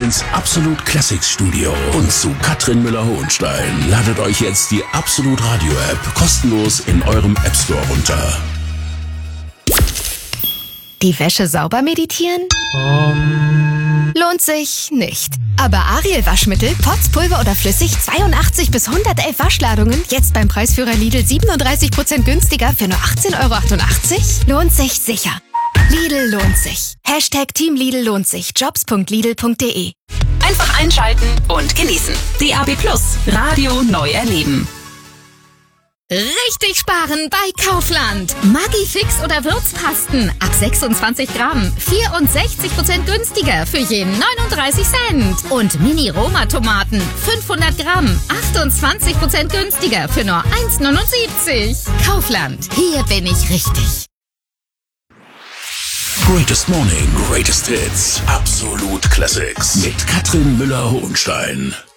ins Absolut Classics Studio und zu Katrin Müller-Hohenstein. Ladet euch jetzt die Absolut Radio App kostenlos in eurem App Store runter. Die Wäsche sauber meditieren? Lohnt sich nicht. Aber Ariel Waschmittel, Pots, Pulver oder flüssig, 82 bis 111 Waschladungen, jetzt beim Preisführer Lidl 37% günstiger für nur 18,88 €? Lohnt sich sicher. Lidl lohnt sich. Hashtag Team Lidl lohnt sich. Jobs.lidl.de. Einfach einschalten und genießen. DAB+, Radio neu erleben. Richtig sparen bei Kaufland. Maggi-Fix oder Würzpasten ab 26 Gramm. 64% günstiger für jeden 39 Cent. Und Mini-Roma-Tomaten 500 Gramm. 28% günstiger für nur 1,79 €. Kaufland. Hier bin ich richtig. Greatest Morning, Greatest Hits. Absolut Classics mit Katrin Müller-Hohenstein.